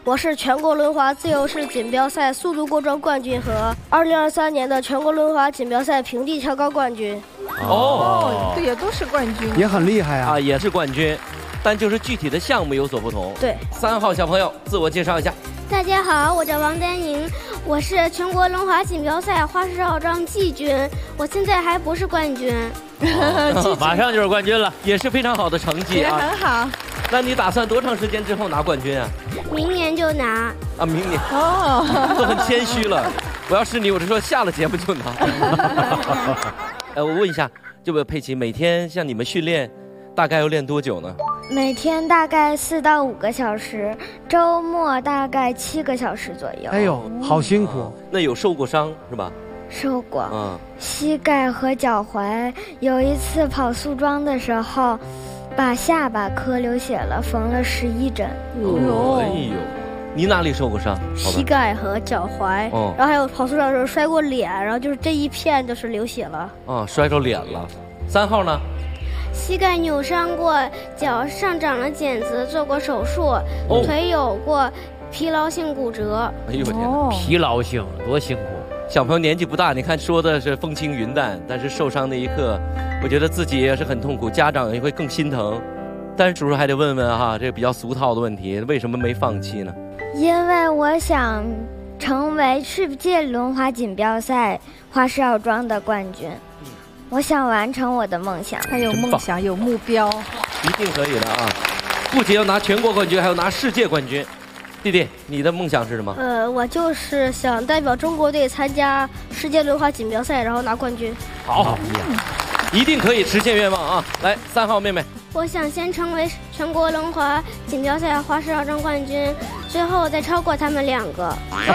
我是全国轮滑自由式锦标赛速度过桩冠军和2023年的全国轮滑锦标赛平地跳高冠军。 哦，这也都是冠军， 也很厉害啊， 也是冠军，但就是具体的项目有所不同。 对 ，3号小朋友自我介绍一下。 大家好，我叫王丹宁，我是全国轮滑锦标赛花式绕桩季军，我现在还不是冠军， 马上就是冠军了， 也是非常好的成绩啊， 也很好。 那你打算多长时间之后拿冠军啊？ 明年就拿。 啊，明年哦， 都很谦虚了。我要是你，我就说下了节目就拿。我问一下，这个佩奇，每天像你们训练，大概要练多久呢？ 每天大概4到5个小时，周末大概7个小时左右。 哎呦，好辛苦。 那有受过伤是吧？ 受过，膝盖和脚踝。有一次跑速桩的时候，把下巴磕流血了，缝了11针。 哎呦，你哪里受过伤？ 膝盖和脚踝，然后还有跑速桩的时候摔过脸，然后就是这一片就是流血了。 摔着脸了。3号呢？ 膝盖扭伤过，脚上长了茧子，做过手术，腿有过疲劳性骨折。 哎呦我天， 疲劳性多辛苦。 小朋友年纪不大，你看说的是风轻云淡，但是受伤那一刻，我觉得自己也是很痛苦，家长也会更心疼。但是叔叔还得问问哈，这个比较俗套的问题，为什么没放弃呢？ 因为我想成为世界轮滑锦标赛花式绕桩的冠军。我想完成我的梦想， 他有梦想，有目标， 一定可以的啊！不仅要拿全国冠军，还要拿世界冠军。弟弟，你的梦想是什么？ 我就是想代表中国队参加世界轮滑锦标赛，然后拿冠军。 好，一定可以实现愿望啊！来，3号妹妹， 我想先成为全国轮滑锦标赛花式绕桩冠军，最后再超过他们2个。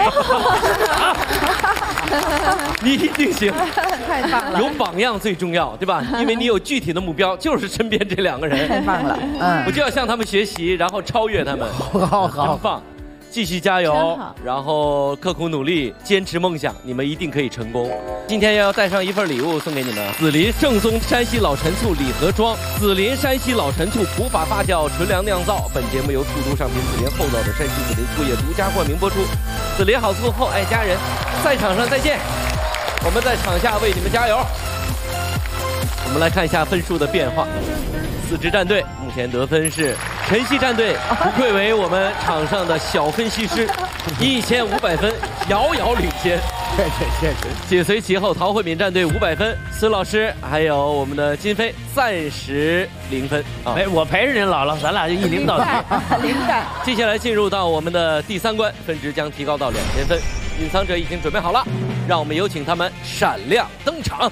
你一定行， 太棒了！ 有榜样最重要，对吧？因为你有具体的目标，就是身边这2个人。 太棒了， 我就要向他们学习，然后超越他们。 好， 很棒，继续加油，然后刻苦努力，坚持梦想，你们一定可以成功。今天要带上一份礼物送给你们：紫林正宗山西老陈醋礼盒装，紫林山西老陈醋普法发酵纯粮酿造。本节目由出都商品紫林厚道的山西紫林醋业独家冠名播出。紫林好醋厚爱家人，赛场上再见，我们在场下为你们加油。我们来看一下分数的变化。4支战队目前得分是晨曦战队不愧为我们场上的小分析师，1500分，遥遥领先。 谢谢。 紧随其后，陶慧敏战队500分，孙老师还有我们的金飞暂时0分啊。 我陪着您姥姥，咱俩就一领到底。 领带。 接下来进入到我们的第3关，分值将提高到2000分。隐藏者已经准备好了，让我们有请他们闪亮登场。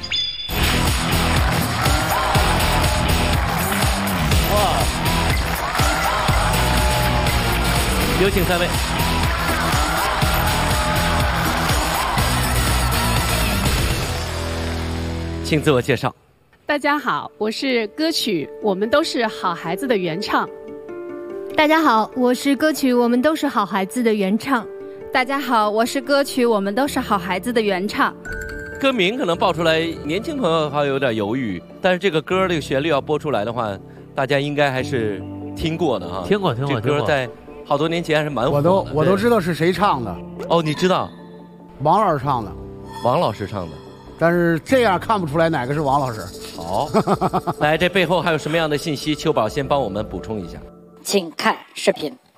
哇！有请3位。请自我介绍。 大家好，我是歌曲《我们都是好孩子》的原唱。 大家好，我是歌曲《我们都是好孩子》的原唱。 大家好，我是歌曲《我们都是好孩子》的原唱。 歌名可能报出来，年轻朋友还有点犹豫，但是这个歌这个旋律要播出来的话，大家应该还是听过的哈。 听过。 这歌在好多年前还是蛮火的。 我都知道是谁唱的。 哦，你知道？ 王老师唱的。 王老师唱的。 但是这样看不出来哪个是王老师。 好，来，这背后还有什么样的信息？秋宝先帮我们补充一下。 请看视频。